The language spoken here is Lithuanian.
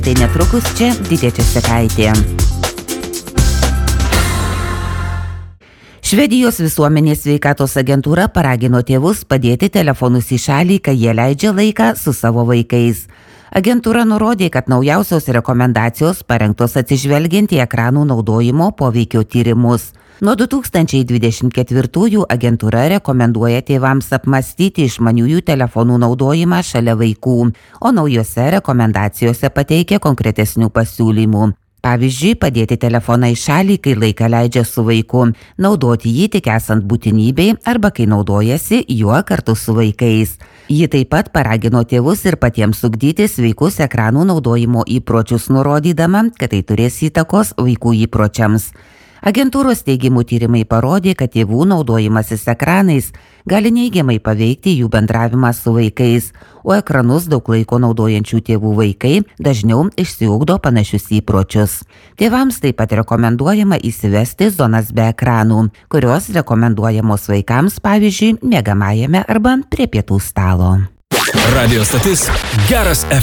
Tai netrukus čia Didė Česekaitė. Švedijos visuomenės sveikatos agentūra paragino tėvus padėti telefonus į šalį, kai jie leidžia laiką su savo vaikais. Agentūra nurodė, kad naujausios rekomendacijos parengtos atsižvelgiant į ekranų naudojimo poveikio tyrimus. Nuo 2024 agentūra rekomenduoja tėvams apmąstyti išmaniųjų telefonų naudojimą šalia vaikų, o naujose rekomendacijose pateikia konkretesnių pasiūlymų. Pavyzdžiui, padėti telefoną į šalį, kai laiką leidžia su vaiku, naudoti jį tik esant būtinybei arba kai naudojasi juo kartu su vaikais. Ji taip pat paragino tėvus ir patiems ugdyti sveikus ekranų naudojimo įpročius, nurodydama, kad tai turės įtakos vaikų įpročiams. Agentūros teigiamų tyrimai parodė, kad tėvų naudojimasis ekranais gali neigiamai paveikti jų bendravimą su vaikais, o ekranus daug laiko naudojančių tėvų vaikai dažniau išsiugdo panašius įpročius. Tėvams taip pat rekomenduojama įsivesti zonas be ekranų, kurios rekomenduojamos vaikams, pavyzdžiui, miegamajame arba prie pietų stalo. Radio stotis Geras